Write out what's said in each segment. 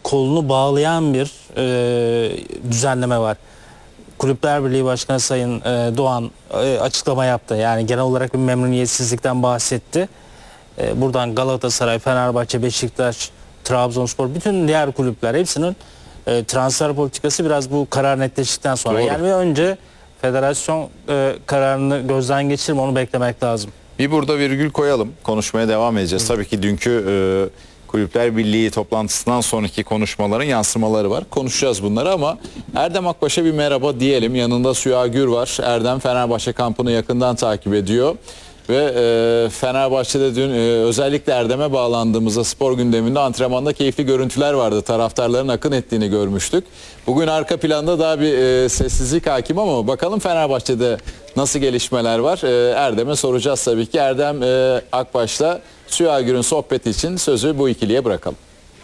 kolunu bağlayan bir düzenleme var. Kulüpler Birliği Başkanı Sayın Doğan açıklama yaptı. Yani genel olarak bir memnuniyetsizlikten bahsetti. Buradan Galatasaray, Fenerbahçe, Beşiktaş, Trabzonspor, bütün diğer kulüpler hepsinin transfer politikası biraz bu karar netleştikten sonra. Doğru. Yani önce federasyon kararını gözden geçirme, onu beklemek lazım. Bir burada virgül koyalım. Konuşmaya devam edeceğiz. Tabii ki dünkü Kulüpler Birliği toplantısından sonraki konuşmaların yansımaları var. Konuşacağız bunları ama Erdem Akbaş'a bir merhaba diyelim. Yanında Süha Gür var. Erdem Fenerbahçe kampını yakından takip ediyor. Ve Fenerbahçe'de dün özellikle Erdem'e bağlandığımızda spor gündeminde antrenmanda keyifli görüntüler vardı. Taraftarların akın ettiğini görmüştük. Bugün arka planda daha bir sessizlik hakim ama bakalım Fenerbahçe'de nasıl gelişmeler var? Erdem'e soracağız tabii ki. Erdem Akbaş'la Süha Gür'ün sohbeti için sözü bu ikiliye bırakalım.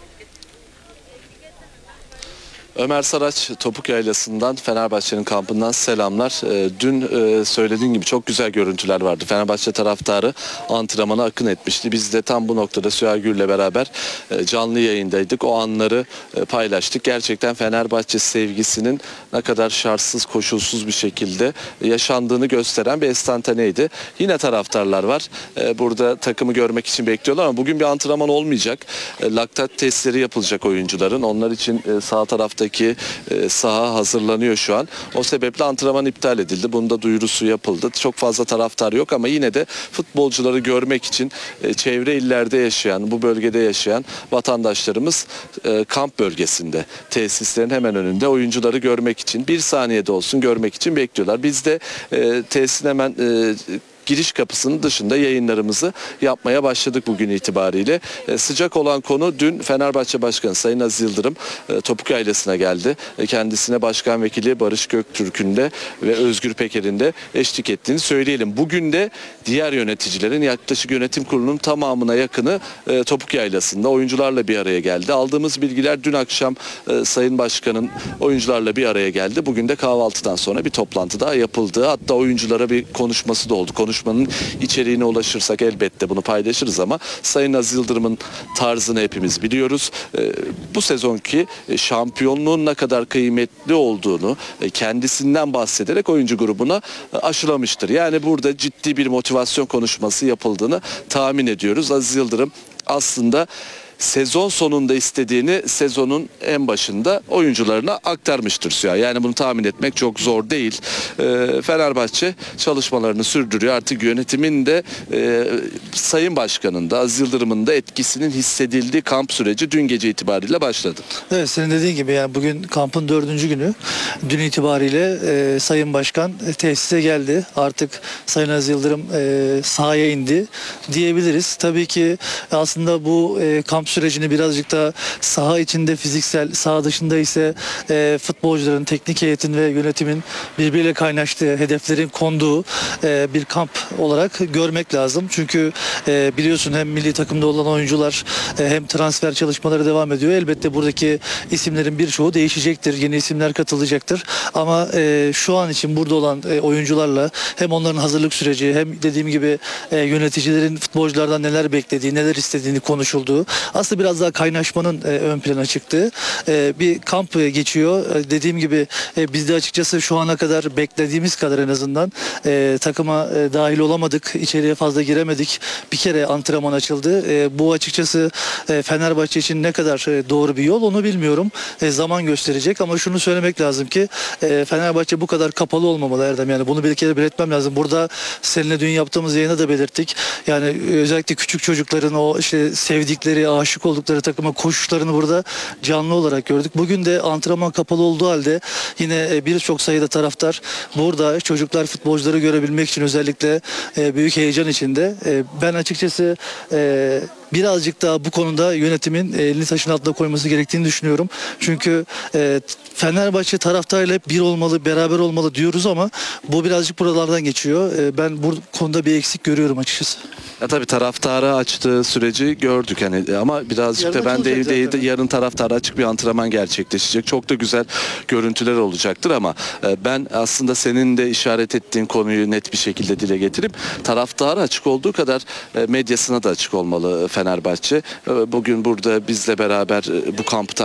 Ömer Saraç, Topuk Yaylası'ndan, Fenerbahçe'nin kampından selamlar. Dün söylediğin gibi çok güzel görüntüler vardı. Fenerbahçe taraftarı antrenmana akın etmişti. Biz de tam bu noktada Süha Gür'le beraber canlı yayındaydık. O anları paylaştık. Gerçekten Fenerbahçe sevgisinin ne kadar şartsız, koşulsuz bir şekilde yaşandığını gösteren bir enstantaneydi. Yine taraftarlar var. Burada takımı görmek için bekliyorlar ama bugün bir antrenman olmayacak. Laktat testleri yapılacak oyuncuların. Onlar için sağ tarafta saha hazırlanıyor şu an. O sebeple antrenman iptal edildi. Bunun da duyurusu yapıldı. Çok fazla taraftar yok ama yine de futbolcuları görmek için çevre illerde yaşayan, bu bölgede yaşayan vatandaşlarımız kamp bölgesinde, tesislerin hemen önünde oyuncuları görmek için, bir saniyede olsun görmek için bekliyorlar. Biz de tesisin hemen giriş kapısının dışında yayınlarımızı yapmaya başladık bugün itibariyle. Sıcak olan konu dün Fenerbahçe Başkanı Sayın Aziz Yıldırım Topuk Yaylası'na geldi. Kendisine Başkan Vekili Barış Göktürk'ün de ve Özgür Peker'in de eşlik ettiğini söyleyelim. Bugün de diğer yöneticilerin, yaklaşık yönetim kurulunun tamamına yakını Topuk Yaylası'nda oyuncularla bir araya geldi. Aldığımız bilgiler dün akşam Sayın Başkan'ın oyuncularla bir araya geldi. Bugün de kahvaltıdan sonra bir toplantı daha yapıldı. Hatta oyunculara bir konuşması da oldu. Konuşmanın içeriğine ulaşırsak elbette bunu paylaşırız ama Sayın Aziz Yıldırım'ın tarzını hepimiz biliyoruz. Bu sezonki şampiyonluğun ne kadar kıymetli olduğunu kendisinden bahsederek oyuncu grubuna aşılamıştır. Yani burada ciddi bir motivasyon konuşması yapıldığını tahmin ediyoruz. Aziz Yıldırım aslında sezon sonunda istediğini sezonun en başında oyuncularına aktarmıştır Süha. Yani bunu tahmin etmek çok zor değil. Fenerbahçe çalışmalarını sürdürüyor. Artık yönetimin de Sayın Başkan'ın da Aziz Yıldırım'ın da etkisinin hissedildiği kamp süreci dün gece itibariyle başladı. Evet, senin dediğin gibi yani bugün kampın 4. günü. Dün itibariyle Sayın Başkan tesise geldi. Artık Sayın Aziz Yıldırım sahaya indi diyebiliriz. Tabii ki aslında bu kamp sürecini birazcık da saha içinde fiziksel, saha dışında ise futbolcuların, teknik heyetin ve yönetimin birbiriyle kaynaştığı, hedeflerin konduğu bir kamp olarak görmek lazım. Çünkü biliyorsun hem milli takımda olan oyuncular hem transfer çalışmaları devam ediyor. Elbette buradaki isimlerin birçoğu değişecektir. Yeni isimler katılacaktır. Ama şu an için burada olan oyuncularla hem onların hazırlık süreci hem dediğim gibi yöneticilerin futbolculardan neler beklediği, neler istediğini konuşulduğu, aslında biraz daha kaynaşmanın ön plana çıktığı bir kamp geçiyor. Dediğim gibi biz de açıkçası şu ana kadar beklediğimiz kadar en azından takıma dahil olamadık. İçeriye fazla giremedik. Bir kere antrenman açıldı. Bu açıkçası Fenerbahçe için ne kadar doğru bir yol onu bilmiyorum. Zaman gösterecek ama şunu söylemek lazım ki Fenerbahçe bu kadar kapalı olmamalı Erdem. Yani bunu bir kere belirtmem lazım. Burada seninle dün yaptığımız yayına da belirttik. Yani özellikle küçük çocukların o işte sevdikleri, aşık oldukları takıma koşuşlarını burada canlı olarak gördük. Bugün de antrenman kapalı olduğu halde yine birçok sayıda taraftar burada çocuklar, futbolcuları görebilmek için özellikle büyük heyecan içinde. Ben açıkçası birazcık daha bu konuda yönetimin elini taşın altına koyması gerektiğini düşünüyorum. Çünkü Fenerbahçe taraftarıyla hep bir olmalı, beraber olmalı diyoruz ama bu birazcık buralardan geçiyor. Ben bu konuda bir eksik görüyorum açıkçası. Ya tabii taraftarı açtığı süreci gördük hani ama birazcık Yarın da ben açılacak zaten. yarın taraftara açık bir antrenman gerçekleşecek. Çok da güzel görüntüler olacaktır ama ben aslında senin de işaret ettiğin konuyu net bir şekilde dile getirip taraftara açık olduğu kadar medyasına da açık olmalı Fenerbahçe. Bugün burada bizle beraber bu kampı